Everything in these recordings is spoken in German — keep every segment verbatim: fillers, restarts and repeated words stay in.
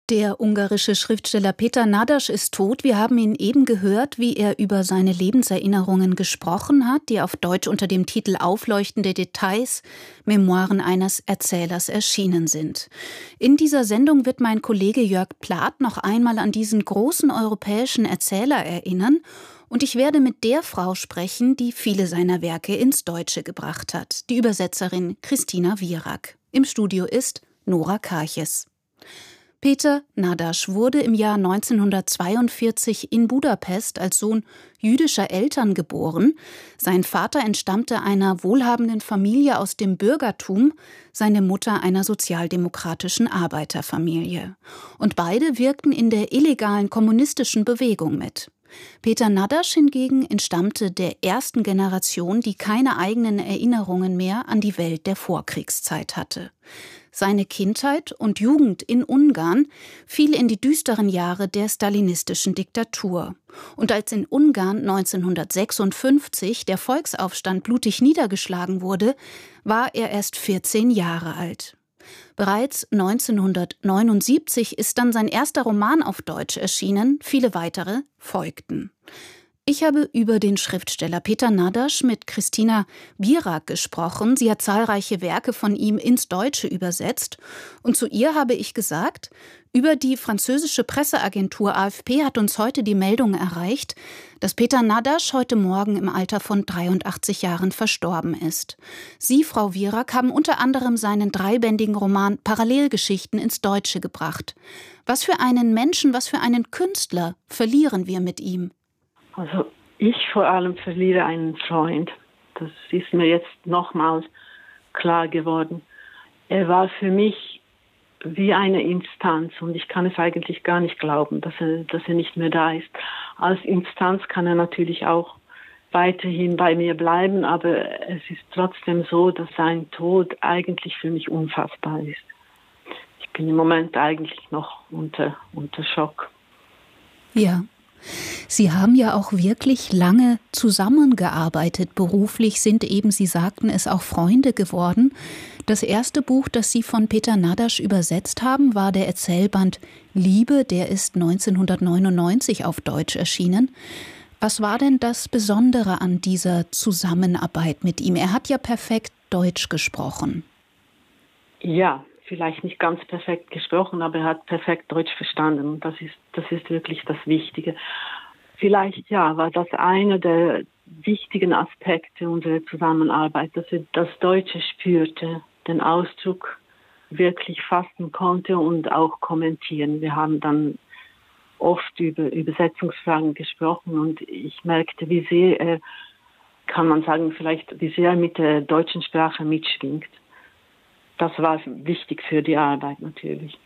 Der ungarische Schriftsteller Péter Nádas ist tot. Wir haben ihn eben gehört, wie er über seine Lebenserinnerungen gesprochen hat, die auf Deutsch unter dem Titel Aufleuchtende Details, Memoiren eines Erzählers erschienen sind. In dieser Sendung wird mein Kollege Jörg Plath noch einmal an diesen großen europäischen Erzähler erinnern. Und ich werde mit der Frau sprechen, die viele seiner Werke ins Deutsche gebracht hat, die Übersetzerin Christina Wierak. Im Studio ist Nora Karches. Péter Nádas wurde im Jahr neunzehnhundertzweiundvierzig in Budapest als Sohn jüdischer Eltern geboren. Sein Vater entstammte einer wohlhabenden Familie aus dem Bürgertum, seine Mutter einer sozialdemokratischen Arbeiterfamilie. Und beide wirkten in der illegalen kommunistischen Bewegung mit. Péter Nádas hingegen entstammte der ersten Generation, die keine eigenen Erinnerungen mehr an die Welt der Vorkriegszeit hatte. Seine Kindheit und Jugend in Ungarn fiel in die düsteren Jahre der stalinistischen Diktatur. Und als in Ungarn neunzehnhundertsechsundfünfzig der Volksaufstand blutig niedergeschlagen wurde, war er erst vierzehn Jahre alt. Bereits neunzehnhundertneunundsiebzig ist dann sein erster Roman auf Deutsch erschienen, viele weitere folgten. Ich habe über den Schriftsteller Péter Nádas mit Christina Wierak gesprochen. Sie hat zahlreiche Werke von ihm ins Deutsche übersetzt. Und zu ihr habe ich gesagt, über die französische Presseagentur A F P hat uns heute die Meldung erreicht, dass Péter Nádas heute Morgen im Alter von dreiundachtzig Jahren verstorben ist. Sie, Frau Wierak, haben unter anderem seinen dreibändigen Roman Parallelgeschichten ins Deutsche gebracht. Was für einen Menschen, was für einen Künstler verlieren wir mit ihm? Also ich vor allem verliere einen Freund. Das ist mir jetzt nochmals klar geworden. Er war für mich wie eine Instanz und ich kann es eigentlich gar nicht glauben, dass er, dass er nicht mehr da ist. Als Instanz kann er natürlich auch weiterhin bei mir bleiben, aber es ist trotzdem so, dass sein Tod eigentlich für mich unfassbar ist. Ich bin im Moment eigentlich noch unter, unter Schock. Ja. Sie haben ja auch wirklich lange zusammengearbeitet. Beruflich sind eben, Sie sagten es, auch Freunde geworden. Das erste Buch, das Sie von Péter Nádas übersetzt haben, war der Erzählband Liebe. Der ist neunzehnhundertneunundneunzig auf Deutsch erschienen. Was war denn das Besondere an dieser Zusammenarbeit mit ihm? Er hat ja perfekt Deutsch gesprochen. Ja, vielleicht nicht ganz perfekt gesprochen, aber er hat perfekt Deutsch verstanden. Und das ist, das ist wirklich das Wichtige. Vielleicht, ja, war das einer der wichtigen Aspekte unserer Zusammenarbeit, dass er das Deutsche spürte, den Ausdruck wirklich fassen konnte und auch kommentieren. Wir haben dann oft über Übersetzungsfragen gesprochen und ich merkte, wie sehr er, kann man sagen, vielleicht wie sehr er mit der deutschen Sprache mitschwingt. Das war wichtig für die Arbeit natürlich.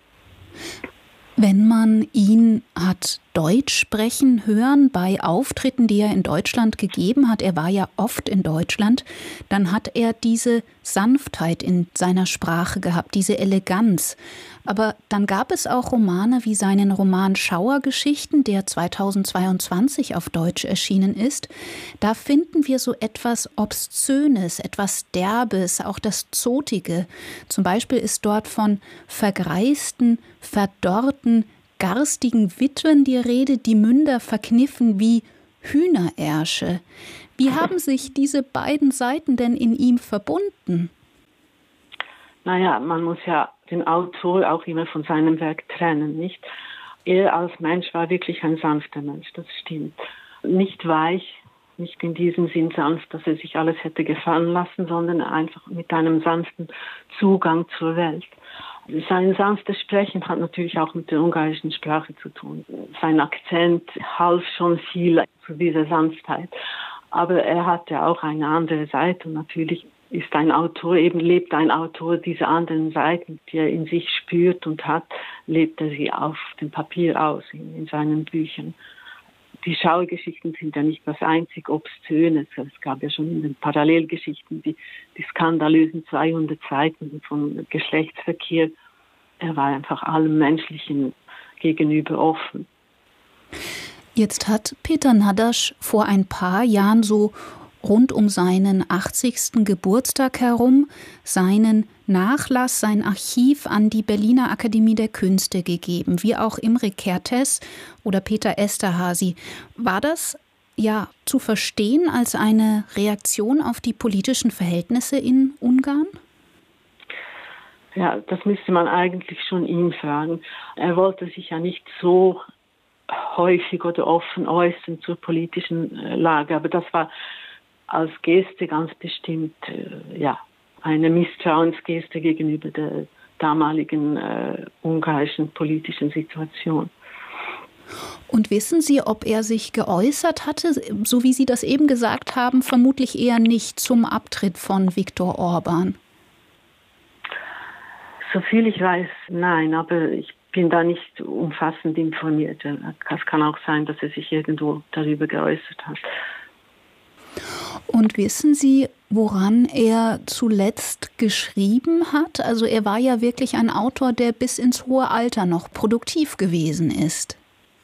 Wenn man ihn hat Deutsch sprechen hören bei Auftritten, die er in Deutschland gegeben hat, er war ja oft in Deutschland, dann hat er diese Sanftheit in seiner Sprache gehabt, diese Eleganz. Aber dann gab es auch Romane wie seinen Roman Schauergeschichten, der zweitausendzweiundzwanzig auf Deutsch erschienen ist. Da finden wir so etwas Obszönes, etwas Derbes, auch das Zotige. Zum Beispiel ist dort von vergreisten, verdorrten, garstigen Witwen die Rede, die Münder verkniffen wie Hühnerärsche. Wie haben sich diese beiden Seiten denn in ihm verbunden? Naja, man muss ja den Autor auch immer von seinem Werk trennen, nicht? Er als Mensch war wirklich ein sanfter Mensch, das stimmt. Nicht weich, nicht in diesem Sinn sanft, dass er sich alles hätte gefallen lassen, sondern einfach mit einem sanften Zugang zur Welt. Sein sanftes Sprechen hat natürlich auch mit der ungarischen Sprache zu tun. Sein Akzent half schon viel zu dieser Sanftheit. Aber er hatte auch eine andere Seite und natürlich ist ein Autor, eben lebt ein Autor diese anderen Seiten, die er in sich spürt und hat, lebt er sie auf dem Papier aus, in, in seinen Büchern. Die Schauergeschichten sind ja nicht das einzig Obszöne. Es gab ja schon in den Parallelgeschichten die, die skandalösen zweihundert Seiten von Geschlechtsverkehr. Er war einfach allem Menschlichen gegenüber offen. Jetzt hat Péter Nádas vor ein paar Jahren so rund um seinen achtzigsten Geburtstag herum seinen Nachlass, sein Archiv an die Berliner Akademie der Künste gegeben, wie auch Imre Kertész oder Peter Eszterházy. War das ja zu verstehen als eine Reaktion auf die politischen Verhältnisse in Ungarn? Ja, das müsste man eigentlich schon ihn fragen. Er wollte sich ja nicht so häufig oder offen äußern zur politischen Lage, aber das war als Geste ganz bestimmt äh, ja, eine Misstrauensgeste gegenüber der damaligen äh, ungarischen politischen Situation. Und wissen Sie, ob er sich geäußert hatte, so wie Sie das eben gesagt haben, vermutlich eher nicht zum Abtritt von Viktor Orbán? Soviel ich weiß, nein, aber ich bin da nicht umfassend informiert. Es kann auch sein, dass er sich irgendwo darüber geäußert hat. Und wissen Sie, woran er zuletzt geschrieben hat? Also er war ja wirklich ein Autor, der bis ins hohe Alter noch produktiv gewesen ist.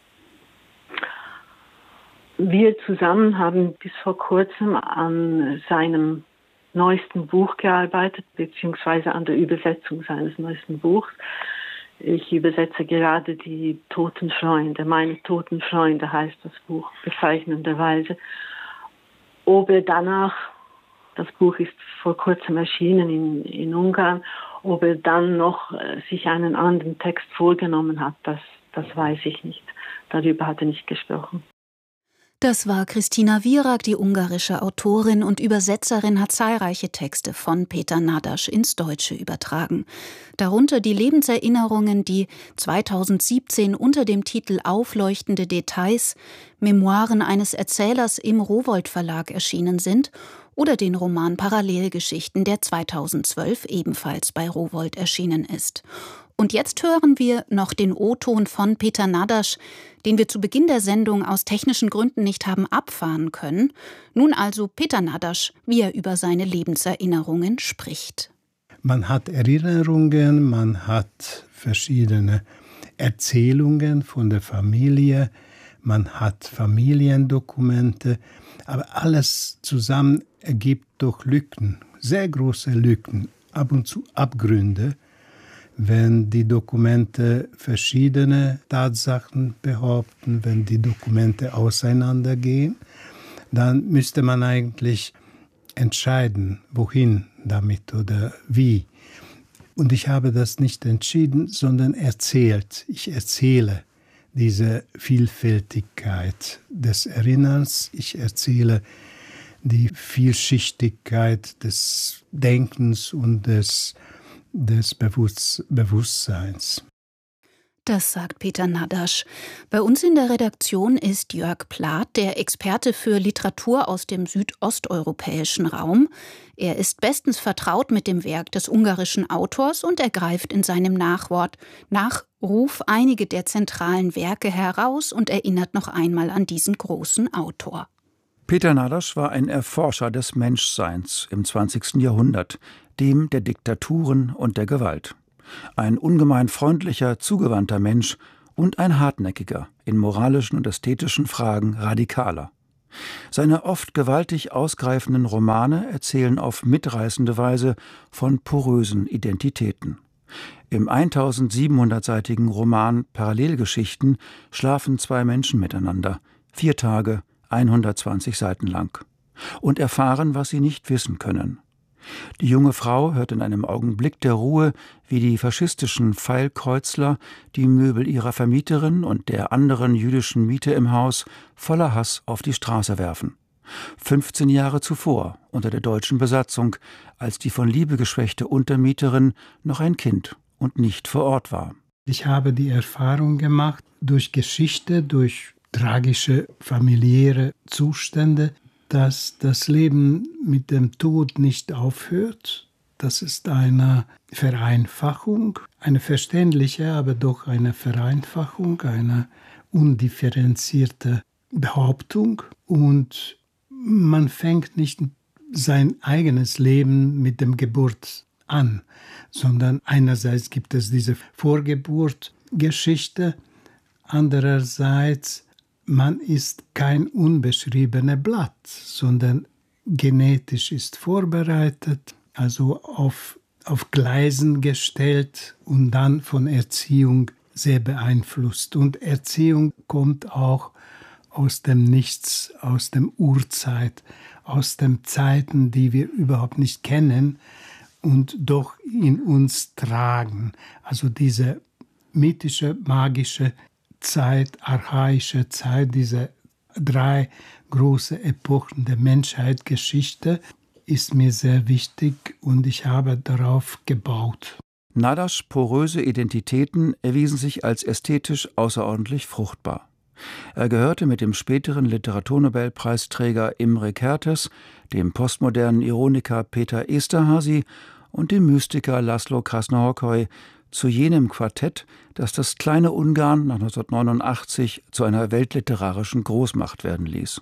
Wir zusammen haben bis vor kurzem an seinem neuesten Buch gearbeitet, beziehungsweise an der Übersetzung seines neuesten Buchs. Ich übersetze gerade die Toten Freunde. Meine Toten Freunde heißt das Buch bezeichnenderweise. Ob er danach, das Buch ist vor kurzem erschienen in, in Ungarn, ob er dann noch äh, sich einen anderen Text vorgenommen hat, das, das weiß ich nicht. Darüber hat er nicht gesprochen. Das war Kristina Virak, die ungarische Autorin und Übersetzerin, hat zahlreiche Texte von Péter Nádas ins Deutsche übertragen. Darunter die Lebenserinnerungen, die zweitausendsiebzehn unter dem Titel Aufleuchtende Details, Memoiren eines Erzählers im Rowohlt Verlag erschienen sind, oder den Roman Parallelgeschichten, der zweitausendzwölf ebenfalls bei Rowohlt erschienen ist. Und jetzt hören wir noch den O-Ton von Péter Nádas, den wir zu Beginn der Sendung aus technischen Gründen nicht haben abfahren können. Nun also Péter Nádas, wie er über seine Lebenserinnerungen spricht. Man hat Erinnerungen, man hat verschiedene Erzählungen von der Familie, man hat Familiendokumente, aber alles zusammen ergibt doch Lücken, sehr große Lücken, ab und zu Abgründe. Wenn die Dokumente verschiedene Tatsachen behaupten, wenn die Dokumente auseinandergehen, dann müsste man eigentlich entscheiden, wohin damit oder wie. Und ich habe das nicht entschieden, sondern erzählt. Ich erzähle diese Vielfältigkeit des Erinnerns. Ich erzähle die Vielschichtigkeit des Denkens und des des Bewusst- Bewusstseins. Das sagt Péter Nádas. Bei uns in der Redaktion ist Jörg Plath, der Experte für Literatur aus dem südosteuropäischen Raum. Er ist bestens vertraut mit dem Werk des ungarischen Autors und er greift in seinem Nachwort Nachruf einige der zentralen Werke heraus und erinnert noch einmal an diesen großen Autor. Péter Nádas war ein Erforscher des Menschseins im zwanzigsten Jahrhundert, dem der Diktaturen und der Gewalt. Ein ungemein freundlicher, zugewandter Mensch und ein hartnäckiger, in moralischen und ästhetischen Fragen radikaler. Seine oft gewaltig ausgreifenden Romane erzählen auf mitreißende Weise von porösen Identitäten. Im eintausendsiebenhundertseitigen Roman Parallelgeschichten schlafen zwei Menschen miteinander, vier Tage, hundertzwanzig Seiten lang, und erfahren, was sie nicht wissen können. Die junge Frau hört in einem Augenblick der Ruhe, wie die faschistischen Pfeilkreuzler die Möbel ihrer Vermieterin und der anderen jüdischen Miete im Haus voller Hass auf die Straße werfen. fünfzehn Jahre zuvor, unter der deutschen Besatzung, als die von Liebe geschwächte Untermieterin noch ein Kind und nicht vor Ort war. Ich habe die Erfahrung gemacht, durch Geschichte, durch tragische familiäre Zustände, dass das Leben mit dem Tod nicht aufhört. Das ist eine Vereinfachung, eine verständliche, aber doch eine Vereinfachung, eine undifferenzierte Behauptung. Und man fängt nicht sein eigenes Leben mit dem Geburt an, sondern einerseits gibt es diese Vorgeburtgeschichte, andererseits man ist kein unbeschriebenes Blatt, sondern genetisch ist vorbereitet, also auf, auf Gleisen gestellt und dann von Erziehung sehr beeinflusst. Und Erziehung kommt auch aus dem Nichts, aus dem Urzeit, aus den Zeiten, die wir überhaupt nicht kennen und doch in uns tragen. Also diese mythische, magische Zeit, archaische Zeit, diese drei große Epochen der Menschheitsgeschichte ist mir sehr wichtig und ich habe darauf gebaut. Nadaschs poröse Identitäten erwiesen sich als ästhetisch außerordentlich fruchtbar. Er gehörte mit dem späteren Literaturnobelpreisträger Imre Kertész, dem postmodernen Ironiker Péter Esterházy und dem Mystiker László Krásznahorkai zu jenem Quartett, das das kleine Ungarn nach neunzehnhundertneunundachtzig zu einer weltliterarischen Großmacht werden ließ.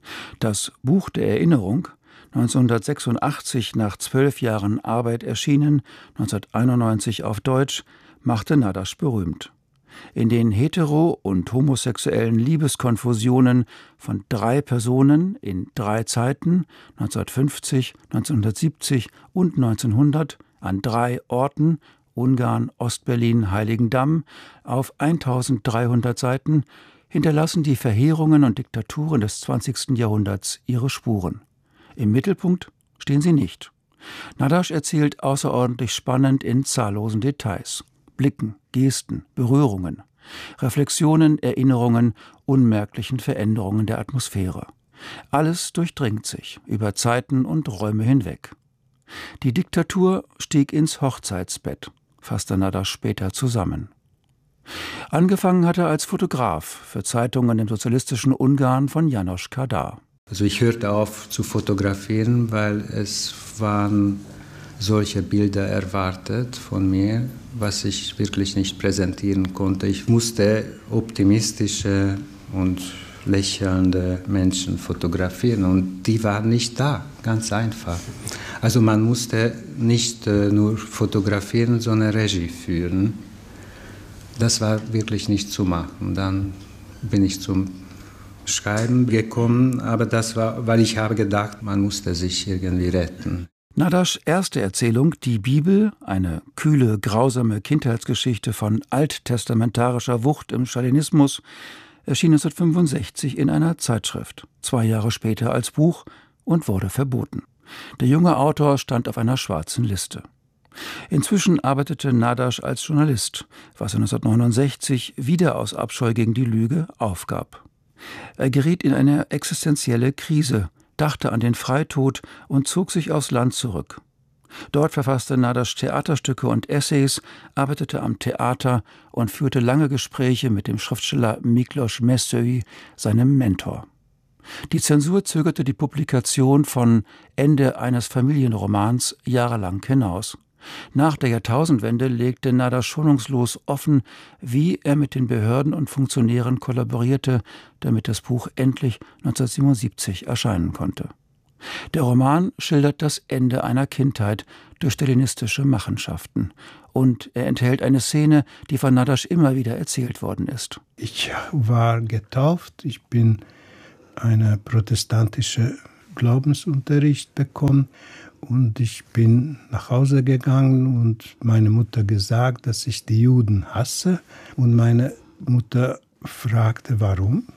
Das Buch der Erinnerung, neunzehnhundertsechsundachtzig nach zwölf Jahren Arbeit erschienen, neunzehnhunderteinundneunzig auf Deutsch, machte Nadasch berühmt. In den hetero- und homosexuellen Liebeskonfusionen von drei Personen in drei Zeiten, neunzehnhundertfünfzig, neunzehnhundertsiebzig und neunzehnhundert, an drei Orten, Ungarn, Ostberlin, Heiligendamm, auf eintausenddreihundert Seiten, hinterlassen die Verheerungen und Diktaturen des zwanzigsten Jahrhunderts ihre Spuren. Im Mittelpunkt stehen sie nicht. Nadasch erzählt außerordentlich spannend in zahllosen Details. Blicken, Gesten, Berührungen, Reflexionen, Erinnerungen, unmerklichen Veränderungen der Atmosphäre. Alles durchdringt sich über Zeiten und Räume hinweg. Die Diktatur stieg ins Hochzeitsbett, fasste Nadasch später zusammen. Angefangen hat er als Fotograf für Zeitungen im sozialistischen Ungarn von János Kadar. Also ich hörte auf zu fotografieren, weil es waren solche Bilder erwartet von mir, was ich wirklich nicht präsentieren konnte. Ich musste optimistische und lächelnde Menschen fotografieren und die waren nicht da, ganz einfach. Also man musste nicht äh, nur fotografieren, sondern Regie führen. Das war wirklich nicht zu machen. Dann bin ich zum Schreiben gekommen, aber das war, weil ich habe gedacht, man musste sich irgendwie retten. Nadaschs erste Erzählung, die Bibel, eine kühle, grausame Kindheitsgeschichte von alttestamentarischer Wucht im Stalinismus, erschien neunzehnhundertfünfundsechzig in einer Zeitschrift, zwei Jahre später als Buch und wurde verboten. Der junge Autor stand auf einer schwarzen Liste. Inzwischen arbeitete Nadasch als Journalist, was er neunzehnhundertneunundsechzig wieder aus Abscheu gegen die Lüge aufgab. Er geriet in eine existenzielle Krise, dachte an den Freitod und zog sich aufs Land zurück. Dort verfasste Nadasch Theaterstücke und Essays, arbeitete am Theater und führte lange Gespräche mit dem Schriftsteller Miklos Messői, seinem Mentor. Die Zensur zögerte die Publikation von Ende eines Familienromans jahrelang hinaus. Nach der Jahrtausendwende legte Nadasch schonungslos offen, wie er mit den Behörden und Funktionären kollaborierte, damit das Buch endlich neunzehnhundertsiebenundsiebzig erscheinen konnte. Der Roman schildert das Ende einer Kindheit durch stalinistische Machenschaften. Und er enthält eine Szene, die von Nadasch immer wieder erzählt worden ist. Ich war getauft, ich bin einen protestantischen Glaubensunterricht bekommen und ich bin nach Hause gegangen und meine Mutter gesagt, dass ich die Juden hasse. Und meine Mutter fragte, warum?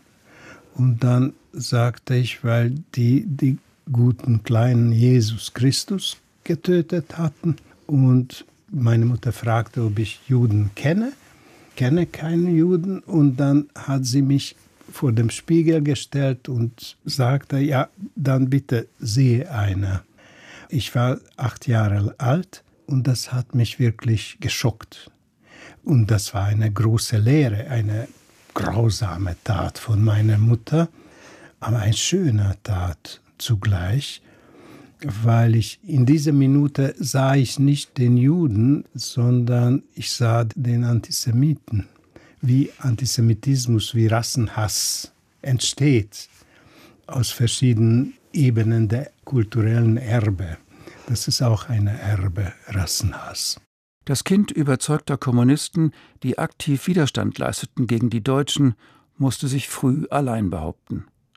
Und dann sagte ich, weil die die guten kleinen Jesus Christus getötet hatten. Und meine Mutter fragte, ob ich Juden kenne. Ich kenne keine Juden. Und dann hat sie mich vor dem Spiegel gestellt und sagte, ja, dann bitte sehe einer. Ich war acht Jahre alt und das hat mich wirklich geschockt. Und das war eine große Lehre, eine grausame Tat von meiner Mutter, aber eine schöne Tat zugleich, weil ich in dieser Minute sah ich nicht den Juden, sondern ich sah den Antisemiten. Wie Antisemitismus, wie Rassenhass entsteht aus verschiedenen Ebenen der kulturellen Erbe. Das ist auch eine Erbe, Rassenhass. Das Kind überzeugter Kommunisten, die aktiv Widerstand leisteten gegen die Deutschen, musste sich früh allein behaupten.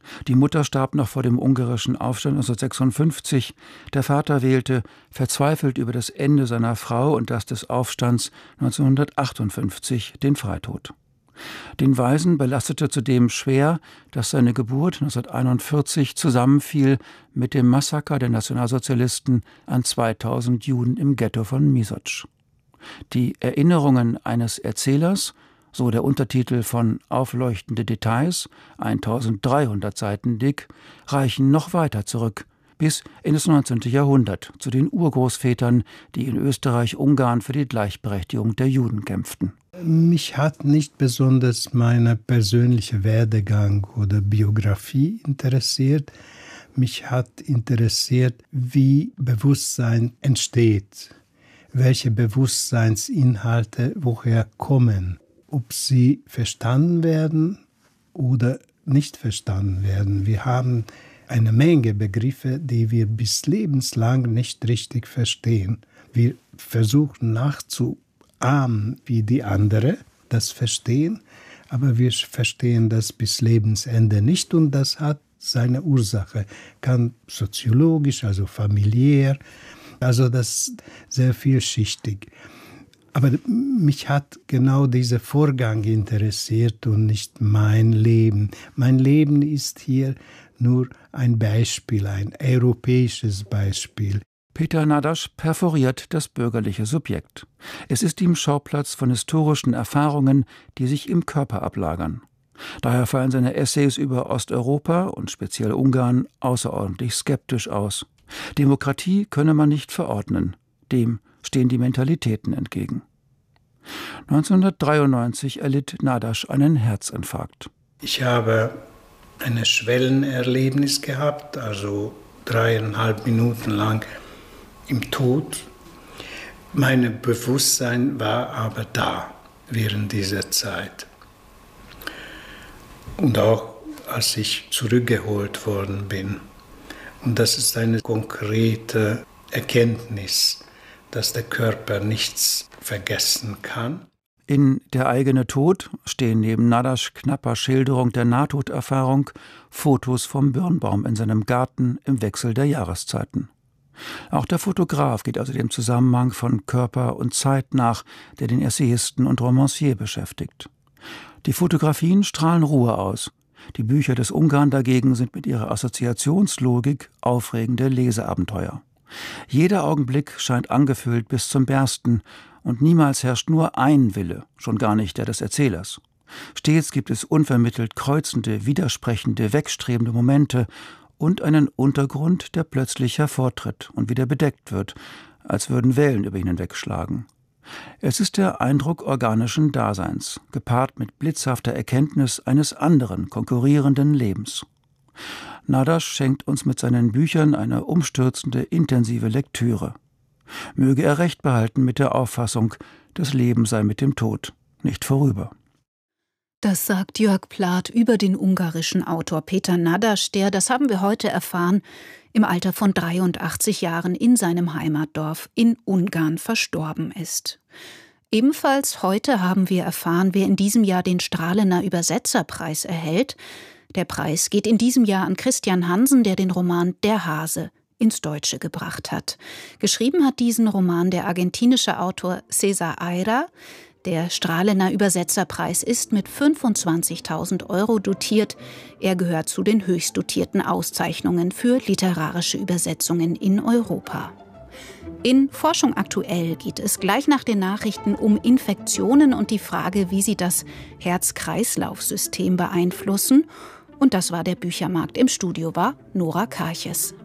Die Mutter starb noch vor dem ungarischen Aufstand neunzehnhundertsechsundfünfzig. Der Vater wählte, verzweifelt über das Ende seiner Frau und das des Aufstands neunzehnhundertachtundfünfzig, den Freitod. Den Waisen belastete zudem schwer, dass seine Geburt neunzehnhunderteinundvierzig zusammenfiel mit dem Massaker der Nationalsozialisten an zweitausend Juden im Ghetto von Misotsch. Die Erinnerungen eines Erzählers, so der Untertitel von Aufleuchtende Details, eintausenddreihundert Seiten dick, reichen noch weiter zurück, bis in das neunzehnte Jahrhundert, zu den Urgroßvätern, die in Österreich-Ungarn für die Gleichberechtigung der Juden kämpften. Mich hat nicht besonders mein persönlicher Werdegang oder Biografie interessiert. Mich hat interessiert, wie Bewusstsein entsteht, welche Bewusstseinsinhalte woher kommen, ob sie verstanden werden oder nicht verstanden werden. Wir haben eine Menge Begriffe, die wir bis lebenslang nicht richtig verstehen. Wir versuchen nachzuahmen, wie die anderen das verstehen, aber wir verstehen das bis Lebensende nicht und das hat seine Ursache. Kann soziologisch, also familiär, also das ist sehr vielschichtig. Aber mich hat genau dieser Vorgang interessiert und nicht mein Leben. Mein Leben ist hier nur ein Beispiel, ein europäisches Beispiel. Peter Nadasch perforiert das bürgerliche Subjekt. Es ist ihm Schauplatz von historischen Erfahrungen, die sich im Körper ablagern. Daher fallen seine Essays über Osteuropa und speziell Ungarn außerordentlich skeptisch aus. Demokratie könne man nicht verordnen. Dem stehen die Mentalitäten entgegen. neunzehnhundertdreiundneunzig erlitt Nadasch einen Herzinfarkt. Ich habe ein Schwellenerlebnis gehabt, also dreieinhalb Minuten lang im Tod. Mein Bewusstsein war aber da während dieser Zeit. Und auch als ich zurückgeholt worden bin. Und das ist eine konkrete Erkenntnis, dass der Körper nichts vergessen kann. In Der eigene Tod stehen neben Nadaschs knapper Schilderung der Nahtoderfahrung Fotos vom Birnbaum in seinem Garten im Wechsel der Jahreszeiten. Auch der Fotograf geht also dem Zusammenhang von Körper und Zeit nach, der den Essayisten und Romancier beschäftigt. Die Fotografien strahlen Ruhe aus. Die Bücher des Ungarn dagegen sind mit ihrer Assoziationslogik aufregende Leseabenteuer. Jeder Augenblick scheint angefüllt bis zum Bersten und niemals herrscht nur ein Wille, schon gar nicht der des Erzählers. Stets gibt es unvermittelt kreuzende, widersprechende, wegstrebende Momente und einen Untergrund, der plötzlich hervortritt und wieder bedeckt wird, als würden Wellen über ihn hinwegschlagen. Es ist der Eindruck organischen Daseins, gepaart mit blitzhafter Erkenntnis eines anderen, konkurrierenden Lebens. Nadasch schenkt uns mit seinen Büchern eine umstürzende, intensive Lektüre. Möge er Recht behalten mit der Auffassung, das Leben sei mit dem Tod nicht vorüber. Das sagt Jörg Plath über den ungarischen Autor Peter Nadasch, der, das haben wir heute erfahren, im Alter von dreiundachtzig Jahren in seinem Heimatdorf in Ungarn verstorben ist. Ebenfalls heute haben wir erfahren, wer in diesem Jahr den Strahlener Übersetzerpreis erhält. Der Preis geht in diesem Jahr an Christian Hansen, der den Roman Der Hase ins Deutsche gebracht hat. Geschrieben hat diesen Roman der argentinische Autor César Aira. Der Strahlener Übersetzerpreis ist mit fünfundzwanzigtausend Euro dotiert. Er gehört zu den höchst dotierten Auszeichnungen für literarische Übersetzungen in Europa. In Forschung aktuell geht es gleich nach den Nachrichten um Infektionen und die Frage, wie sie das Herz-Kreislauf-System beeinflussen. Und das war der Büchermarkt. Im Studio war Nora Karches.